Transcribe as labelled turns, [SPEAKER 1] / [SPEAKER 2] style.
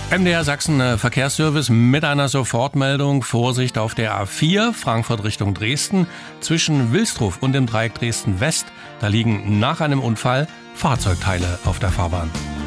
[SPEAKER 1] MDR Sachsen Verkehrsservice mit einer Sofortmeldung. Vorsicht auf der A4 Frankfurt Richtung Dresden. Zwischen Wilsdruf und dem Dreieck Dresden West, da liegen nach einem Unfall Fahrzeugteile auf der Fahrbahn.